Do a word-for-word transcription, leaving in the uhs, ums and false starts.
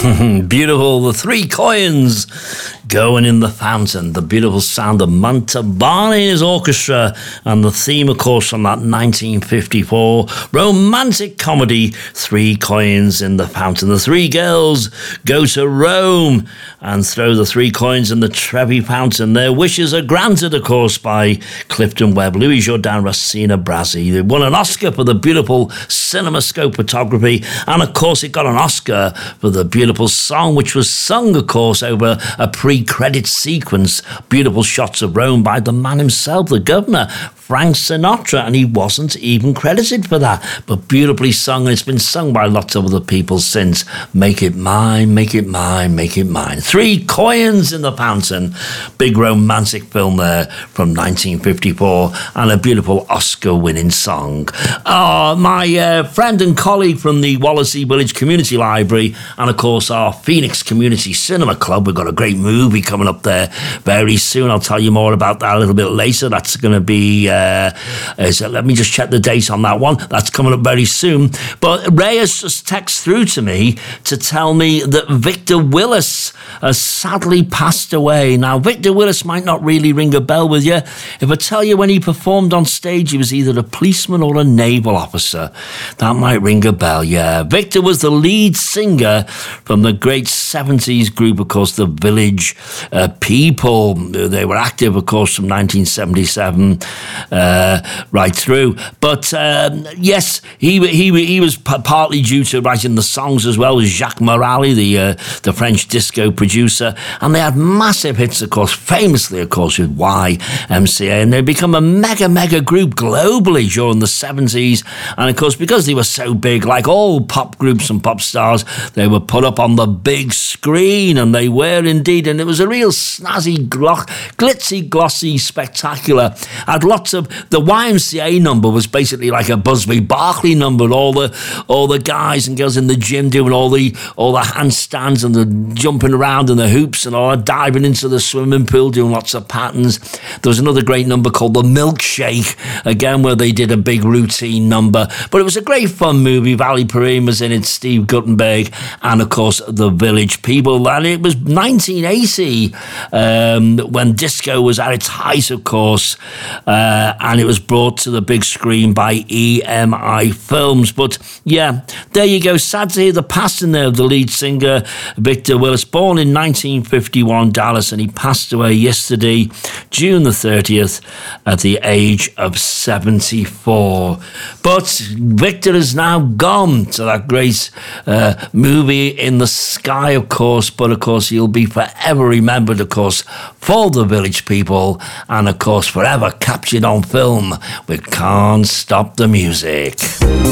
Beautiful, the three coins going in the fountain. The beautiful sound of Mantovani and his orchestra, and the theme, of course, from that nineteen fifty-four romantic comedy, Three Coins in the Fountain. The three girls go to Rome and throw the three coins in the Trevi Fountain. Their wishes are granted, of course, by Clifton Webb, Louis Jourdan, Rossina Brazzi. They won an Oscar for the beautiful CinemaScope photography, and, of course, it got an Oscar for the beautiful song, which was sung, of course, over a pre-credit sequence. Beautiful shots of Rome by the man himself, the governor, Frank Sinatra, and he wasn't even credited for that, but beautifully sung, and it's been sung by lots of other people since. Make it mine, make it mine, make it mine. Three Coins in the Fountain, big romantic film there from nineteen fifty-four, and a beautiful Oscar-winning song. Oh, my uh, friend and colleague from the Wallasey Village Community Library, and of course our Phoenix Community Cinema Club, we've got a great movie coming up there very soon. I'll tell you more about that a little bit later. That's going to be... Uh, Uh, is, uh, let me just check the date on that one. That's coming up very soon. But Ray has just texted through to me to tell me that Victor Willis has sadly passed away. Now, Victor Willis might not really ring a bell with you. If I tell you when he performed on stage, he was either a policeman or a naval officer. That might ring a bell, yeah. Victor was the lead singer from the great seventies group, of course, the Village uh, People. They were active, of course, from nineteen seventy-seven Uh, right through. But um, yes, he he he was p- partly due to writing the songs as well as Jacques Morali, the uh, the French disco producer, and they had massive hits, of course, famously, of course, with Y M C A, and they become a mega mega group globally during the seventies. And of course, because they were so big, like all pop groups and pop stars, they were put up on the big screen, and they were indeed, and it was a real snazzy, glo- glitzy, glossy, spectacular. Had lots of the Y M C A number was basically like a Busby Berkeley number. All the all the guys and girls in the gym doing all the all the handstands and the jumping around and the hoops and all that, diving into the swimming pool, doing lots of patterns. There was another great number called The Milkshake, again, where they did a big routine number. But it was a great fun movie. Valley Perrine was in it, Steve Guttenberg, and of course the Village People. And it was nineteen eighty um, when disco was at its height, of course. Uh, and it was brought to the big screen by E M I Films. But yeah, there you go. Sad to hear the passing there of the lead singer, Victor Willis, born in nineteen fifty-one, Dallas, and he passed away yesterday, June the thirtieth, at the age of seventy-four. But Victor is now gone to that great uh, movie in the sky, of course, but of course he'll be forever remembered, of course, for the Village People, and of course forever captured on film with Can't Stop the Music.